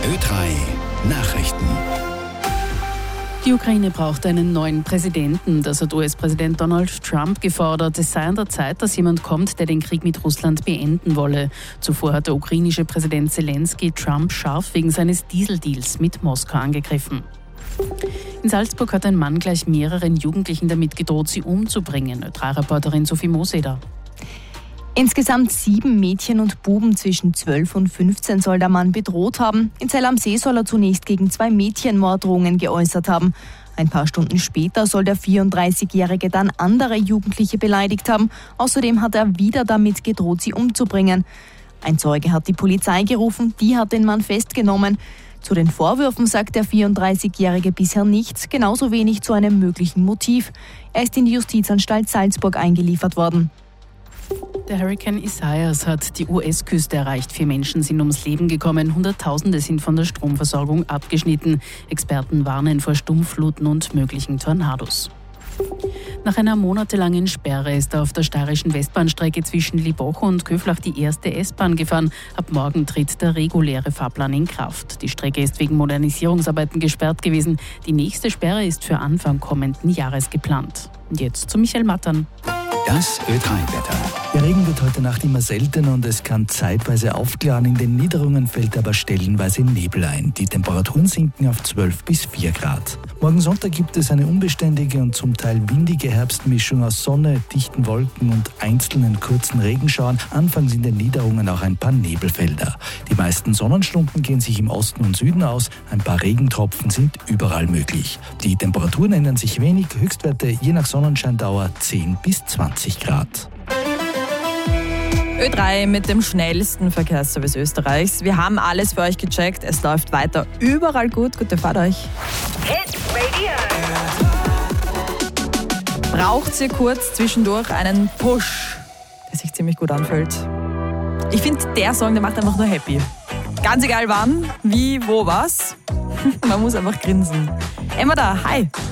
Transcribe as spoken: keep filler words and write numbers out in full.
Ö drei Nachrichten. Die Ukraine braucht einen neuen Präsidenten. Das hat U S-Präsident Donald Trump gefordert. Es sei an der Zeit, dass jemand kommt, der den Krieg mit Russland beenden wolle. Zuvor hat der ukrainische Präsident Zelensky Trump scharf wegen seines Dieseldeals mit Moskau angegriffen. In Salzburg hat ein Mann gleich mehreren Jugendlichen damit gedroht, sie umzubringen. Ö drei Reporterin Sophie Moseder. Insgesamt sieben Mädchen und Buben zwischen zwölf und fünfzehn soll der Mann bedroht haben. In Zell am See soll er zunächst gegen zwei Mädchen Morddrohungen geäußert haben. Ein paar Stunden später soll der vierunddreißigjährige dann andere Jugendliche beleidigt haben. Außerdem hat er wieder damit gedroht, sie umzubringen. Ein Zeuge hat die Polizei gerufen, die hat den Mann festgenommen. Zu den Vorwürfen sagt der vierunddreißigjährige bisher nichts, genauso wenig zu einem möglichen Motiv. Er ist in die Justizanstalt Salzburg eingeliefert worden. Der Hurrikan Isaias hat die U S-Küste erreicht. Vier Menschen sind ums Leben gekommen. Hunderttausende sind von der Stromversorgung abgeschnitten. Experten warnen vor Sturmfluten und möglichen Tornados. Nach einer monatelangen Sperre ist auf der steirischen Westbahnstrecke zwischen Liboch und Köflach die erste S-Bahn gefahren. Ab morgen tritt der reguläre Fahrplan in Kraft. Die Strecke ist wegen Modernisierungsarbeiten gesperrt gewesen. Die nächste Sperre ist für Anfang kommenden Jahres geplant. Und jetzt zu Michael Mattern. Das Ö drei Wetter. Der Regen wird heute Nacht immer seltener und es kann zeitweise aufklaren. In den Niederungen fällt aber stellenweise Nebel ein. Die Temperaturen sinken auf zwölf bis vier Grad. Morgen Sonntag gibt es eine unbeständige und zum Teil windige Herbstmischung aus Sonne, dichten Wolken und einzelnen kurzen Regenschauern. Anfangs in den Niederungen auch ein paar Nebelfelder. Die meisten Sonnenstunden gehen sich im Osten und Süden aus. Ein paar Regentropfen sind überall möglich. Die Temperaturen ändern sich wenig. Höchstwerte je nach Sonnenscheindauer zehn bis zwanzig Grad. Ö drei mit dem schnellsten Verkehrsservice Österreichs. Wir haben alles für euch gecheckt. Es läuft weiter überall gut. Gute Fahrt euch. Hit Radio. Braucht ihr kurz zwischendurch einen Push, der sich ziemlich gut anfühlt? Ich finde, der Song, der macht einfach nur happy. Ganz egal wann, wie, wo, was. Man muss einfach grinsen. Emma da, hi.